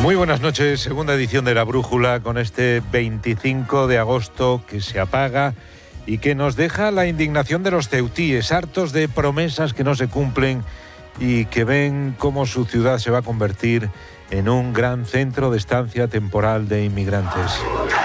Muy buenas noches, segunda edición de La Brújula con este 25 de agosto que se apaga y que nos deja la indignación de los ceutíes, hartos de promesas que no se cumplen y que ven cómo su ciudad se va a convertir en un gran centro de estancia temporal de inmigrantes.